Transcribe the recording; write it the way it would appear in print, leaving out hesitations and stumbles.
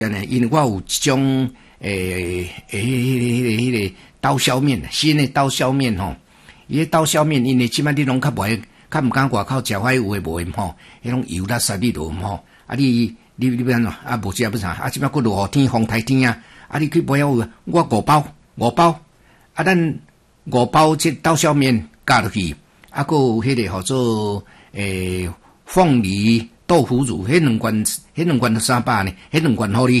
因为我有一种迄个刀削面，新的刀削面吼，伊个刀削面因为即摆你拢较无，较毋敢外口食法有诶无诶吼，迄种油啦杀你都吼，啊你要安怎啊无食要啥？啊即摆佫落雨天风台天啊你去买有我5包，啊咱5包即刀削面加落去，啊佫有迄个号做凤梨豆腐乳，迄两罐都300呢，迄两罐互你。